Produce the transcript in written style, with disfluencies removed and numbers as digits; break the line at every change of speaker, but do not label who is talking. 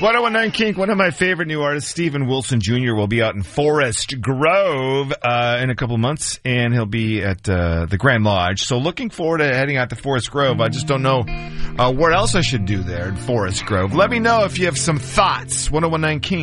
1019 Kink, one of my favorite new artists, Steven Wilson Jr., will be out in Forest Grove in a couple of months, and he'll be at the Grand Lodge. So looking forward to heading out to Forest Grove. I just don't know what else I should do there in Forest Grove. Let me know if you have some thoughts. 1019 Kink.